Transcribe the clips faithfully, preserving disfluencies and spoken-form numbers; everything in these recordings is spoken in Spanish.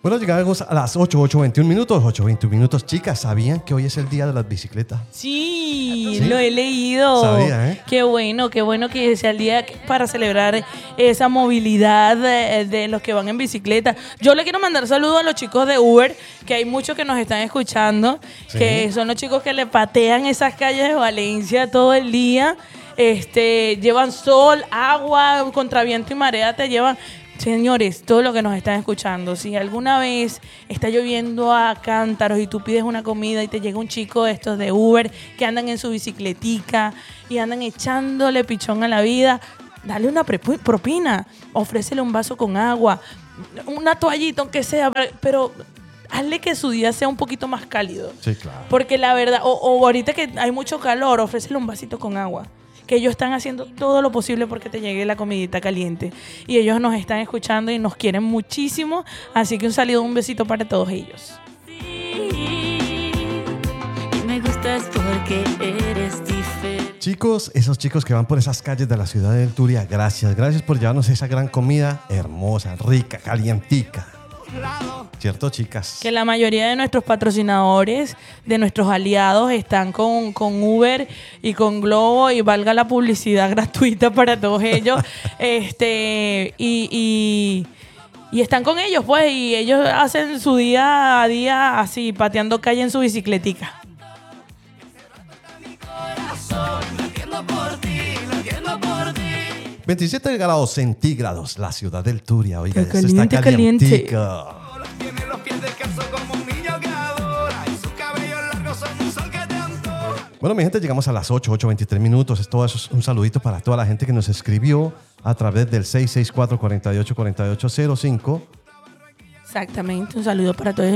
Bueno, llegamos a las ocho, ocho veintiún minutos, ocho veintiún minutos. Chicas, ¿sabían que hoy es el día de las bicicletas? Sí, ¿Sí? Lo he leído. Sabía, ¿eh? Qué bueno, qué bueno que sea el día para celebrar esa movilidad de, de los que van en bicicleta. Yo le quiero mandar saludos a los chicos de Uber, que hay muchos que nos están escuchando, Sí. que son los chicos que le patean esas calles de Valencia todo el día. Este, llevan sol, agua, contra viento y marea, te llevan. Señores, todo lo que nos están escuchando, si alguna vez está lloviendo a cántaros y tú pides una comida y te llega un chico de estos de Uber que andan en su bicicletica y andan echándole pichón a la vida, dale una pre- propina, ofrécele un vaso con agua, una toallita aunque sea, pero hazle que su día sea un poquito más cálido. Sí, claro. Porque la verdad, o, o ahorita que hay mucho calor, ofrécele un vasito con agua. Que ellos están haciendo todo lo posible porque te llegue la comidita caliente. Y ellos nos están escuchando y nos quieren muchísimo. Así que un saludo, un besito para todos ellos. Y me gustas porque eres diferente. Chicos, esos chicos que van por esas calles de la ciudad del Turia, gracias. Gracias por llevarnos esa gran comida hermosa, rica, calientica. ¿Cierto, chicas? Que la mayoría de nuestros patrocinadores, de nuestros aliados, están con, con Uber y con Globo, y valga la publicidad gratuita para todos ellos. este y, y, y están con ellos, pues, y ellos hacen su día a día así, pateando calle en su bicicletica. veintisiete grados centígrados, la ciudad del Turia. Oiga, Qué esto está caliente, calientica. Tiene los pies descalzos como un niño que adora y sus cabellos largos son un sol que te antoja. Bueno, mi gente, llegamos a las ocho, ocho veintitrés minutos. Esto es un saludito para toda la gente que nos escribió a través del seis seis cuatro, cuatro ocho, cuatro ocho cero cinco. Exactamente, un saludo para todos.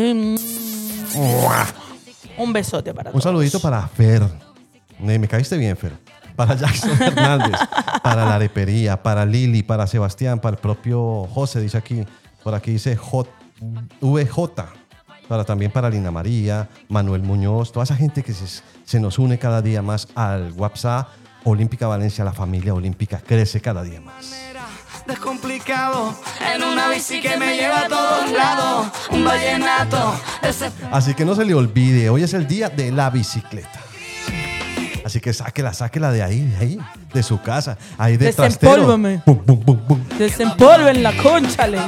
Un besote para Un todos. saludito para Fer. Me, me caíste bien, Fer. Para Jackson Hernández, para la arepería, para Lili, para Sebastián, para el propio José, dice aquí. Por aquí dice J, V J. Para, también para Lina María, Manuel Muñoz, toda esa gente que se, se nos une cada día más al WhatsApp. Olímpica Valencia, la familia olímpica crece cada día más. Descomplicado, en una bici que me lleva a todos lados, un vallenato, ese Así que no se le olvide, hoy es el día de la bicicleta. Así que sáquela, sáquela de ahí, de ahí, de su casa, ahí de trastero. Desempólvame. Pum, pum, pum, pum. Desempolven la conchale.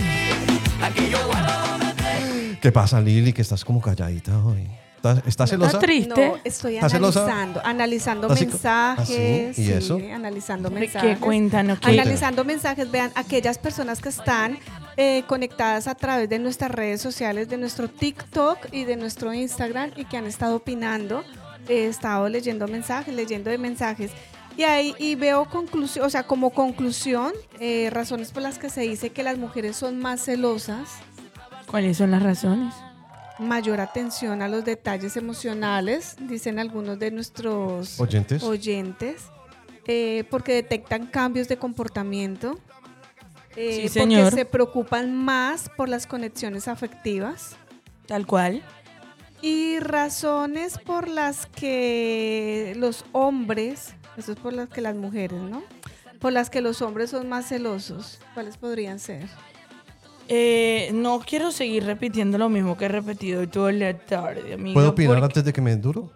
¿Qué pasa, Lili? Que estás como calladita hoy. ¿Estás, estás celosa? ¿Está triste? No, estoy ¿Estás celosa? analizando, analizando ¿Así- mensajes. así? ¿Y sí, eso? analizando ¿Qué mensajes. cuéntanos? ¿Qué? Analizando mensajes, vean, aquellas personas que están eh, conectadas a través de nuestras redes sociales, de nuestro TikTok y de nuestro Instagram, y que han estado opinando. He estado leyendo mensajes, leyendo de mensajes. Y ahí y veo conclusión, o sea, como conclusión, eh, razones por las que se dice que las mujeres son más celosas, ¿Cuáles son las razones? mayor atención a los detalles emocionales, dicen algunos de nuestros ¿Oyentes? oyentes, eh, porque detectan cambios de comportamiento, eh, Sí, señor. porque se preocupan más por las conexiones afectivas, Tal cual. y razones por las que los hombres, eso es por las que las mujeres, ¿no? Por las que los hombres son más celosos. ¿Cuáles podrían ser? Eh, no quiero seguir repitiendo lo mismo que he repetido toda la tarde, amiga. ¿Puedo opinar porque- antes de que me enduro?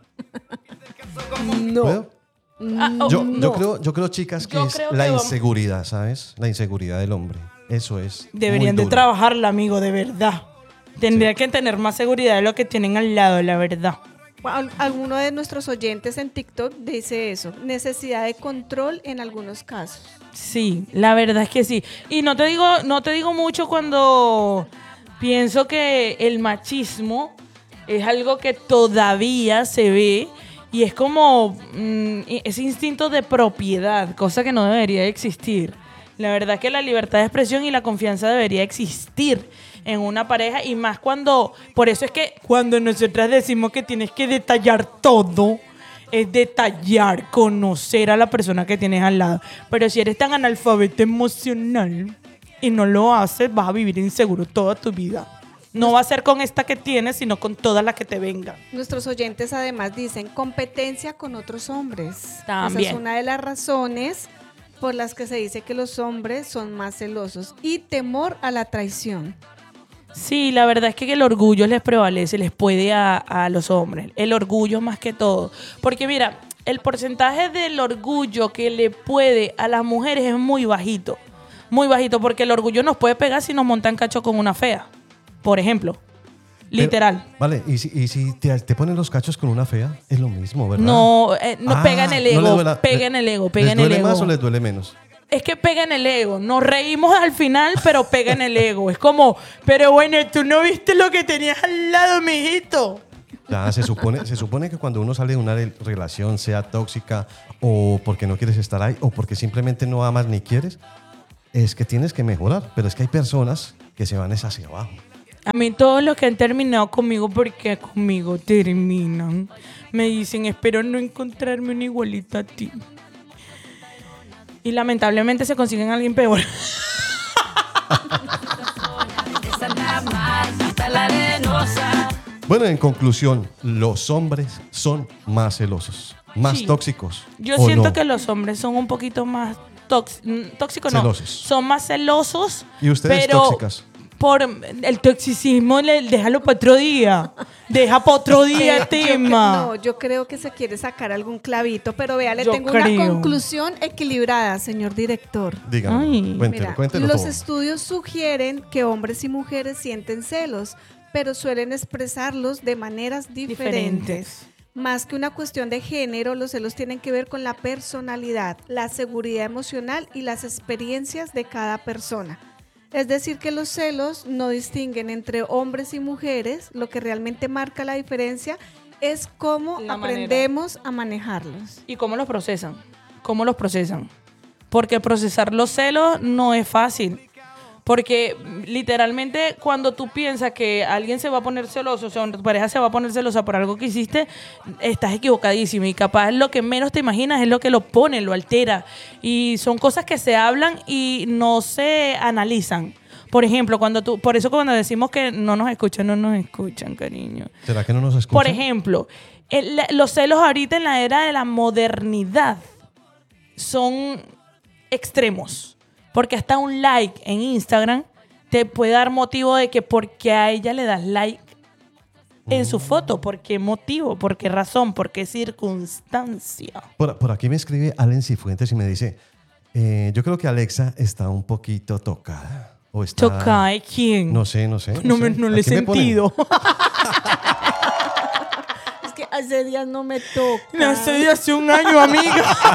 No. ¿Puedo? Ah, oh, Yo, no. yo, creo, yo creo, chicas, que Yo es creo la que vamos- inseguridad, ¿sabes? La inseguridad del hombre. Eso es. Deberían muy de duro. trabajarla, amigo, de verdad. Tendría que tener más seguridad de lo que tienen al lado, la verdad. Al- Alguno de nuestros oyentes en TikTok dice eso, necesidad de control en algunos casos. Sí, la verdad es que sí. Y no te digo, no te digo mucho cuando pienso que el machismo es algo que todavía se ve y es como mm, ese instinto de propiedad, cosa que no debería existir. La verdad que la libertad de expresión y la confianza debería existir en una pareja, y más cuando, por eso es que cuando nosotras decimos que tienes que detallar todo, es detallar, conocer a la persona que tienes al lado. Pero si eres tan analfabeto emocional y no lo haces, vas a vivir inseguro toda tu vida. No va a ser con esta que tienes, sino con todas las que te vengan. Nuestros oyentes además dicen competencia con otros hombres. También. Esa es una de las razones por las que se dice que los hombres son más celosos. Y temor a la traición. Sí, la verdad es que el orgullo les prevalece, les puede a, a los hombres. El orgullo más que todo. Porque mira, el porcentaje del orgullo que le puede a las mujeres es muy bajito. Muy bajito, porque el orgullo nos puede pegar si nos montan cacho con una fea. Por ejemplo. Literal. Pero, vale, y si, y si te, te ponen los cachos con una fea, es lo mismo, ¿verdad? No, eh, no Ah, pega en el no ego. les duele- pega en el ego, pega ¿Les en el duele ego. más o les duele menos? Es que pega en el ego. Nos reímos al final, pero pega en el ego. Es como, pero bueno, tú no viste lo que tenías al lado, mijito. Ya, se supone, se supone que cuando uno sale de una re- relación, sea tóxica o porque no quieres estar ahí o porque simplemente no amas ni quieres, es que tienes que mejorar. Pero es que hay personas que se van es hacia abajo. A mí todos los que han terminado conmigo, porque conmigo terminan, me dicen, espero no encontrarme una igualita a ti. Y lamentablemente se consiguen a alguien peor. Bueno, en conclusión, los hombres son más celosos, más Sí. tóxicos. Yo ¿o siento no? que los hombres son un poquito más tóx- mm, tóxicos, no. Celosos. Son más celosos. ¿Y ustedes pero tóxicas? Por el toxicismo, le- déjalo para otro día. Deja para otro día el Yo cre- tema. No, yo creo que se quiere sacar algún clavito, pero vea, le Yo tengo creo. una conclusión equilibrada, señor director. Dígame, Ay. cuéntelo, Mira, cuéntelo los todo. estudios sugieren que hombres y mujeres sienten celos, pero suelen expresarlos de maneras diferentes. Diferentes. Más que una cuestión de género, los celos tienen que ver con la personalidad, la seguridad emocional y las experiencias de cada persona. Es decir, que los celos no distinguen entre hombres y mujeres, lo que realmente marca la diferencia es cómo La manera. aprendemos a manejarlos. ¿Y cómo los procesan? ¿Cómo los procesan? Porque procesar los celos no es fácil. Porque literalmente cuando tú piensas que alguien se va a poner celoso, o sea, tu pareja se va a poner celosa por algo que hiciste, estás equivocadísimo. Y capaz lo que menos te imaginas es lo que lo pone, lo altera. Y son cosas que se hablan y no se analizan. Por ejemplo, cuando tú, por eso cuando decimos que no nos escuchan, no nos escuchan, cariño. ¿Será que no nos escuchan? Por ejemplo, el- los celos ahorita en la era de la modernidad son extremos. Porque hasta un like en Instagram te puede dar motivo de que porque a ella le das like en su foto. ¿Por qué motivo? ¿Por qué razón? ¿Por qué circunstancia? Por, por aquí me escribe Allen Cifuentes y me dice, eh, yo creo que Alexa está un poquito tocada. O está, ¿Toca ¿eh? ¿Quién? No sé, no sé. No, me, sé. no le he Aquí me ponen. sentido. Es que hace días no me toca. Nací hace un año, amiga.